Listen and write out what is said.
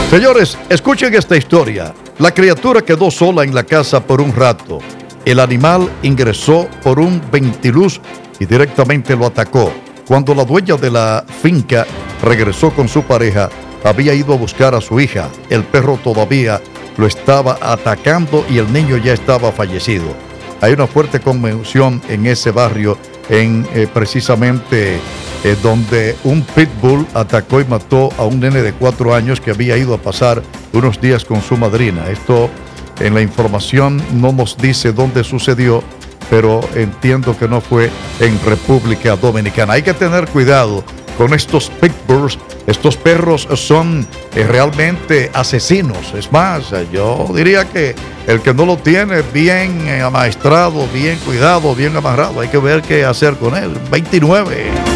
Señores, escuchen esta historia. La criatura quedó sola en la casa por un rato. El animal ingresó por un ventiluz y directamente lo atacó. Cuando la dueña de la finca regresó con su pareja, había ido a buscar a su hija. El perro todavía lo estaba atacando y el niño ya estaba fallecido. Hay una fuerte conmoción en ese barrio, precisamente donde un pitbull atacó y mató a un nene de 4 años que había ido a pasar unos días con su madrina. Esto en la información no nos dice dónde sucedió, pero entiendo que no fue en República Dominicana. Hay que tener cuidado con estos pitbulls. Estos perros son realmente asesinos. Es más, yo diría que el que no lo tiene bien amaestrado, bien cuidado, bien amarrado, hay que ver qué hacer con él. 29.